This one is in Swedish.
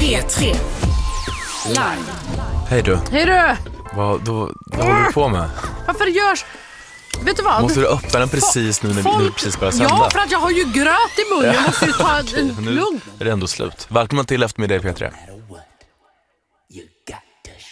P3 Live. Hej du. Hej du. Vad håller du på med? Varför görs... Vet du vad? Måste du öppna den precis nu när vi precis börjar sända? Ja, för att jag har ju gröt i munnen. Jag måste ju ta en lugn. Nu är det ändå slut. Välkommen till Eftermiddag i P3.